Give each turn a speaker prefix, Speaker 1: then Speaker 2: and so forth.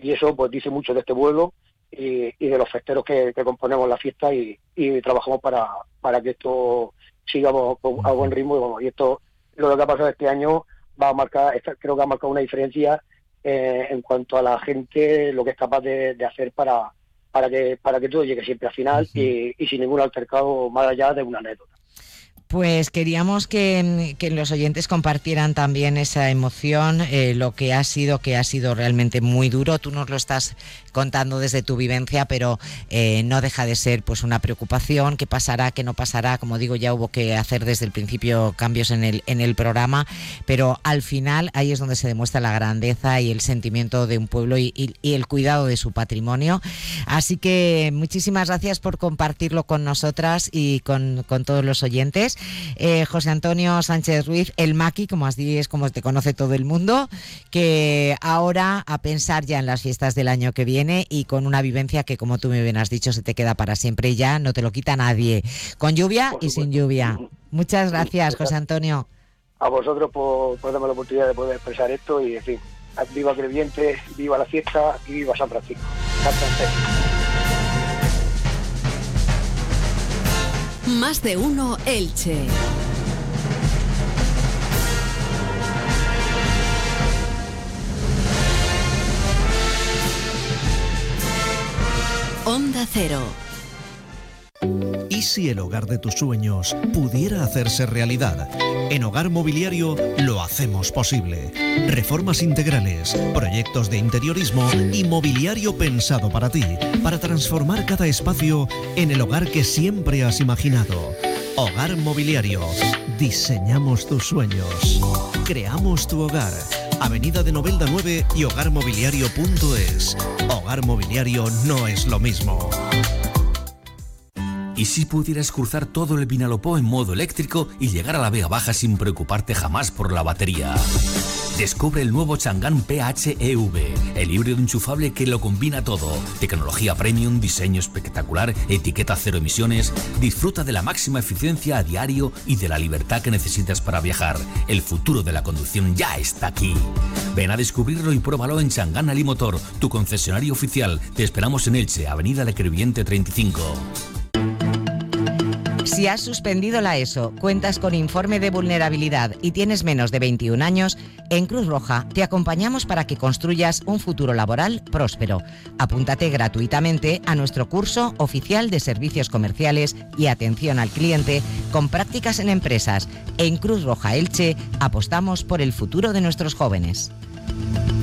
Speaker 1: y eso pues dice mucho de este pueblo y de los festeros que componemos la fiesta y trabajamos para que esto siga a buen ritmo. Y, bueno, y esto, lo que ha pasado este año va a marcar, creo que ha marcado una diferencia en cuanto a la gente, lo que es capaz de hacer para que todo llegue siempre al final y sin ningún altercado más allá de una anécdota.
Speaker 2: Pues queríamos que los oyentes compartieran también esa emoción, lo que ha sido realmente muy duro. Tú nos lo estás contando desde tu vivencia, pero no deja de ser pues una preocupación. ¿Qué pasará, qué no pasará? Como digo, ya hubo que hacer desde el principio cambios en el programa, pero al final ahí es donde se demuestra la grandeza y el sentimiento de un pueblo y el cuidado de su patrimonio. Así que muchísimas gracias por compartirlo con nosotras y con todos los oyentes. José Antonio Sánchez Ruiz, el Maki, como es como te conoce todo el mundo, que ahora a pensar ya en las fiestas del año que viene y con una vivencia que, como tú me bien has dicho, se te queda para siempre y ya no te lo quita nadie, con lluvia y sin lluvia. Muchas gracias, José Antonio.
Speaker 1: A vosotros por darme la oportunidad de poder expresar esto y, en fin, viva Crevillente, viva la fiesta y viva San Francisco. San Francisco.
Speaker 3: Más de uno Elche. Onda Cero.
Speaker 4: ¿Y si el hogar de tus sueños pudiera hacerse realidad? En Hogar Mobiliario lo hacemos posible. Reformas integrales, proyectos de interiorismo y mobiliario pensado para ti, para transformar cada espacio en el hogar que siempre has imaginado. Hogar Mobiliario. Diseñamos tus sueños. Creamos tu hogar. Avenida de Novelda 9 y hogarmobiliario.es. Hogar Mobiliario no es lo mismo.
Speaker 5: ¿Y si pudieras cruzar todo el Vinalopó en modo eléctrico y llegar a la Vega Baja sin preocuparte jamás por la batería? Descubre el nuevo Chang'an PHEV, el híbrido enchufable que lo combina todo. Tecnología premium, diseño espectacular, etiqueta cero emisiones. Disfruta de la máxima eficiencia a diario y de la libertad que necesitas para viajar. El futuro de la conducción ya está aquí. Ven a descubrirlo y pruébalo en Chang'an Alimotor, tu concesionario oficial. Te esperamos en Elche, Avenida de Crevillente 35.
Speaker 2: Si has suspendido la ESO, cuentas con informe de vulnerabilidad y tienes menos de 21 años, en Cruz Roja te acompañamos para que construyas un futuro laboral próspero. Apúntate gratuitamente a nuestro curso oficial de servicios comerciales y atención al cliente con prácticas en empresas. En Cruz Roja Elche apostamos por el futuro de nuestros jóvenes.